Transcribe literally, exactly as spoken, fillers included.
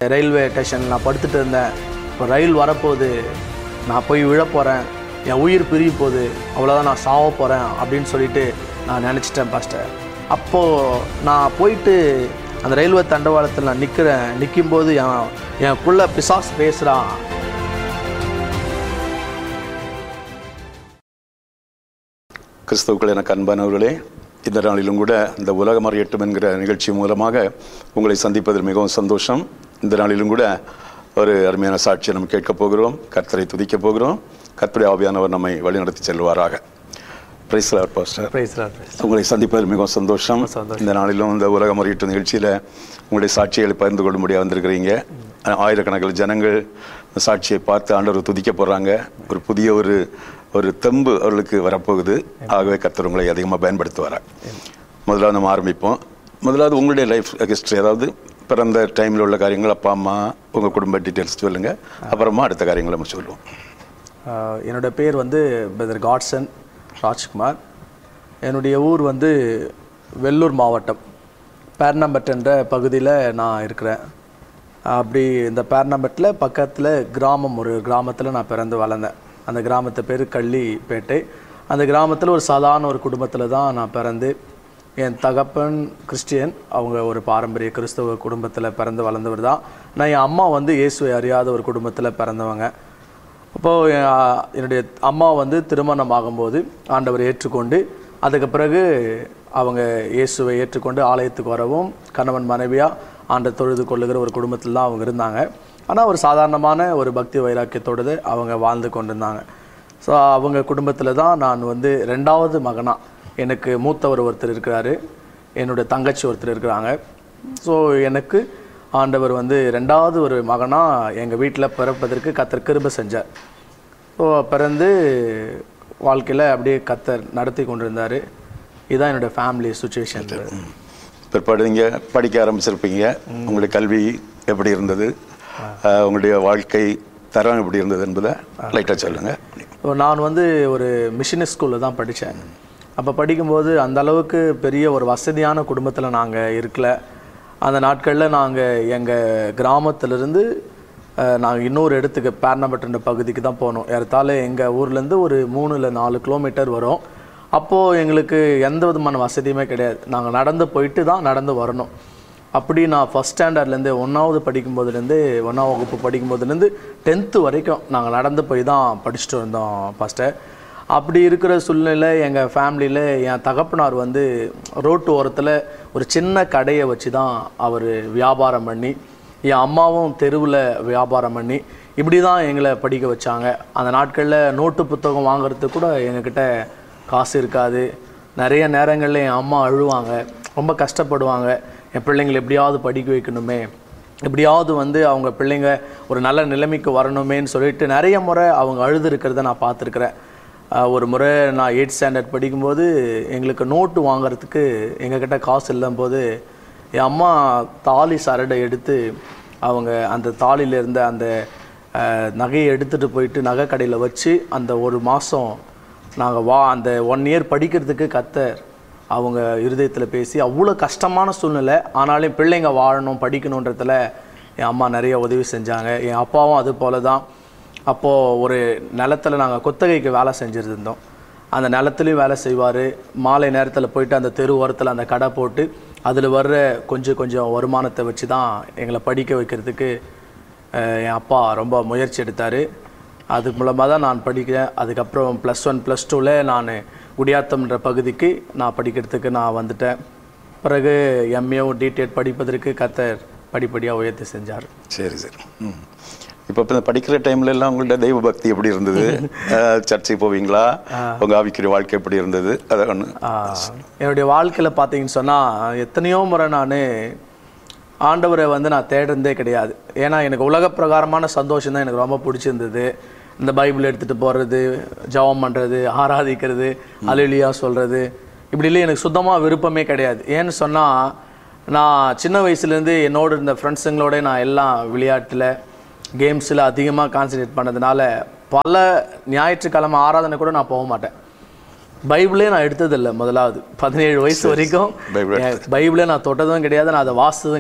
Railway ஸ்டேஷனில் நான் படுத்துட்டு இருந்தேன். இப்போ ரயில் வரப்போகுது, நான் போய் விழ போகிறேன், என் உயிர் பிரிய போகுது, அவ்வளோதான், நான் சாவ போகிறேன் அப்படின்னு சொல்லிட்டு நான் நினச்சிட்டேன் பாஸ்டர். அப்போது நான் போயிட்டு அந்த ரயில்வே தண்டவாளத்தில் நான் நிற்கிறேன். நிற்கும்போது என் எனக்குள்ள பிசாசு பேசுகிறான். கிறிஸ்துவுக்குள் எனக்கு அன்பானவர்களே, இந்த நாளிலும் கூட இந்த உலகம் அறியட்டும் என்கிற நிகழ்ச்சி மூலமாக உங்களை சந்திப்பதில் மிகவும் சந்தோஷம். இந்த நாளிலும் கூட ஒரு அருமையான சாட்சியை நம்ம கேட்கப் போகிறோம். கர்த்தரை துதிக்கப் போகிறோம். கர்த்தருடைய ஆவியானவர் நம்மை வழிநடத்தி செல்வாராக. Praise the Lord pastor. Praise the Lord. உங்களை சந்திப்பதில் மிகவும் சந்தோஷம். இந்த நாளிலும் இந்த உலகம் அறியட்டும் நிகழ்ச்சியில் உங்களுடைய சாட்சிகளை பகிர்ந்து கொள்ள முடியாது வந்திருக்கிறீங்க. ஆயிரக்கணக்கில் ஜனங்கள் இந்த சாட்சியை பார்த்து ஆண்டவர் துதிக்க போகிறாங்க. ஒரு புதிய ஒரு ஒரு தெம்பு அவர்களுக்கு வரப்போகுது. ஆகவே கர்த்தர் உங்களை அதிகமாக பயன்படுத்துவார். முதலாவது நம்ம ஆரம்பிப்போம். முதலாவது உங்களுடைய லைஃப் ஹிஸ்ட்ரி, அதாவது பிறந்த டைமில் உள்ள காரியங்கள், அப்பா அம்மா, உங்கள் குடும்ப டீட்டெயில்ஸ் சொல்லுங்கள். அப்புறமா அடுத்த காரியங்களை நம்ம சொல்லுவோம். என்னோட பேர் வந்து பிரதர் காட்சன் ராஜ்குமார். என்னுடைய ஊர் வந்து வெள்ளூர் மாவட்டம் பேர்னம்பட் என்ற பகுதியில் நான் இருக்கிறேன். அப்படி இந்த பேர்னம்பட்டில் பக்கத்தில் கிராமம், ஒரு கிராமத்தில் நான் பிறந்து வளர்ந்தேன். அந்த கிராமத்து பேர் கள்ளிப்பேட்டை. அந்த கிராமத்தில் ஒரு சாதாரண ஒரு குடும்பத்தில் தான் நான் பிறந்து, என் தகப்பன் கிறிஸ்டியன், அவங்க ஒரு பாரம்பரிய கிறிஸ்தவ குடும்பத்தில் பிறந்து வளர்ந்தவர் தான். நான் என் அம்மா வந்து இயேசுவை அறியாத ஒரு குடும்பத்தில் பிறந்தவங்க. அப்போது என்னுடைய அம்மா வந்து திருமணம் ஆகும்போது ஆண்டவர் ஏற்றுக்கொண்டு, அதுக்கு பிறகு அவங்க இயேசுவை ஏற்றுக்கொண்டு ஆலயத்துக்கு வரவும் கணவன் மனைவியாக ஆண்டை தொழுது கொள்ளுகிற ஒரு குடும்பத்தில் தான் அவங்க இருந்தாங்க. ஆனால் ஒரு சாதாரணமான ஒரு பக்தி வைராக்கியத்தோடு அவங்க வாழ்ந்து கொண்டிருந்தாங்க. ஸோ அவங்க குடும்பத்தில் தான் நான் வந்து ரெண்டாவது மகனாக, எனக்கு மூத்தவர் ஒருத்தர் இருக்கிறாரு, என்னுடைய தங்கச்சி ஒருத்தர் இருக்கிறாங்க. ஸோ எனக்கு ஆண்டவர் வந்து ரெண்டாவது ஒரு மகனாக எங்கள் வீட்டில் பிறப்பதற்கு கர்த்தர் கிருபை செஞ்சார். ஸோ பிறந்து வாழ்க்கையில் அப்படியே கர்த்தர் நடத்தி கொண்டிருந்தார். இதுதான் என்னோடய ஃபேமிலி சுச்சுவேஷன். பிற்பாடு நீங்கள் படிக்க ஆரம்பிச்சிருப்பீங்க. உங்களுடைய கல்வி எப்படி இருந்தது, உங்களுடைய வாழ்க்கை தரம் எப்படி இருந்தது என்பதை லைட்டாக சொல்லுங்கள். நான் வந்து ஒரு மிஷினரி ஸ்கூலில் தான் படித்தேன். அப்போ படிக்கும்போது அந்த அளவுக்கு பெரிய ஒரு வசதியான குடும்பத்தில் நாங்கள் இருக்கல. அந்த நாட்களில் நாங்கள் எங்கள் கிராமத்திலிருந்து நாங்கள் இன்னொரு இடத்துக்கு பேர்னம்பட்டுன்ற பகுதிக்கு தான் போனோம். ஏறத்தாழ எங்கள் ஊர்லேருந்து ஒரு மூணு இல்லை நாலு கிலோமீட்டர் வரும். அப்போது எங்களுக்கு எந்த விதமான வசதியுமே கிடையாது. நாங்கள் நடந்து போயிட்டு தான் நடந்து வரணும். அப்படி நான் ஃபஸ்ட் ஸ்டாண்டர்ட்லேருந்து ஒன்றாவது படிக்கும்போதுலேருந்து ஒன்றாம் வகுப்பு படிக்கும்போதுலேருந்து டென்த்து வரைக்கும் நாங்கள் நடந்து போய் தான் படிச்சுட்டு வந்தோம் ஃபஸ்ட்டு. அப்படி இருக்கிற சூழ்நிலை எங்கள் ஃபேமிலியில் என் தகப்பனார் வந்து ரோட்டு ஓரத்தில் ஒரு சின்ன கடையை வச்சு தான் அவர் வியாபாரம் பண்ணி, என் அம்மாவும் தெருவில் வியாபாரம் பண்ணி இப்படி தான் எங்களை படிக்க வச்சாங்க. அந்த நாட்களில் நோட்டு புத்தகம் வாங்குறதுக்கு கூட எங்ககிட்ட காசு இருக்காது. நிறைய நேரங்களில் என் அம்மா அழுவாங்க, ரொம்ப கஷ்டப்படுவாங்க. என் பிள்ளைங்களை எப்படியாவது படிக்க வைக்கணுமே, எப்படியாவது வந்து அவங்க பிள்ளைங்க ஒரு நல்ல நிலைமைக்கு வரணுமேன்னு சொல்லிட்டு நிறைய முறை அவங்க அழுது இருக்கிறத நான் பார்த்துருக்குறேன். ஒரு முறை நான் எயிட் ஸ்டாண்டர்ட் படிக்கும்போது எங்களுக்கு நோட்டு வாங்கிறதுக்கு எங்ககிட்ட காசு இல்லம்போது என் அம்மா தாலி சரடை எடுத்து அவங்க அந்த தாலியில் இருந்த அந்த நகையை எடுத்துகிட்டு போயிட்டு நகை கடையில் வச்சு அந்த ஒரு மாதம் நாங்கள் வா அந்த ஒன் இயர் படிக்கிறதுக்கு கர்த்தர் அவங்க இருதயத்தில் பேசி, அவ்வளோ கஷ்டமான சூழ்நிலை ஆனாலும் பிள்ளைங்க வாழணும் படிக்கணுன்றதில் என் அம்மா நிறைய உதவி செஞ்சாங்க. என் அப்பாவும் அது போல தான். அப்போது ஒரு நிலத்தில் நாங்கள் குத்தகைக்கு வேலை செஞ்சுருந்தோம். அந்த நிலத்துலையும் வேலை செய்வார். மாலை நேரத்தில் போயிட்டு அந்த தெரு ஓரத்தில் அந்த கடை போட்டு அதில் வர்ற கொஞ்சம் கொஞ்சம் வருமானத்தை வச்சு தான் எங்களை படிக்க வைக்கிறதுக்கு என் அப்பா ரொம்ப முயற்சி எடுத்தார். அது மூலமாக தான் நான் படிக்கிறேன். அதுக்கப்புறம் ப்ளஸ் ஒன் ப்ளஸ் டூவில் நான் குடியாத்தம்ன்ற பகுதிக்கு நான் படிக்கிறதுக்கு நான் வந்துட்டேன். பிறகு எம்ஏவும் டிடெட் படிப்பதற்கு கர்த்தர் படிப்படியாக உயர்த்தி செஞ்சார். சரி சரி. ம் இப்போ இப்போ படிக்கிற டைம்ல எல்லாம் உங்கள்ட்ட தெய்வ பக்தி எப்படி இருந்தது? சர்ச்சைக்கு போவீங்களா? உங்கள் ஆவிக்குரிய வாழ்க்கை எப்படி இருந்தது? அதை ஒன்று. என்னுடைய வாழ்க்கையில் பார்த்தீங்கன்னு சொன்னால் எத்தனையோ முறை நான் ஆண்டவரை வந்து நான் தேடுறதே கிடையாது. ஏன்னா எனக்கு உலக பிரகாரமான சந்தோஷம் தான் எனக்கு ரொம்ப பிடிச்சிருந்தது. இந்த பைபிள் எடுத்துகிட்டு போகிறது, ஜெபம் பண்ணுறது, ஆராதிக்கிறது, அல்லேலூயா சொல்கிறது, இப்படிலாம் எனக்கு சுத்தமாக விருப்பமே கிடையாது. ஏன்னு சொன்னால் நான் சின்ன வயசுலேருந்து என்னோடு இருந்த ஃப்ரெண்ட்ஸுங்களோட நான் எல்லாம் விளையாட்டில் கேம்ஸில் அதிகமாக கான்சன்ட்ரேட் பண்ணதுனால பல ஞாயிற்றுக்கிழமை ஆராதனை கூட நான் போக மாட்டேன். பைபிளே நான் எடுத்ததில்லை. முதலாவது பதினேழு வயசு வரைக்கும் பைபிளே நான் தொட்டதும் கிடையாது, நான் அதை வாசித்ததும்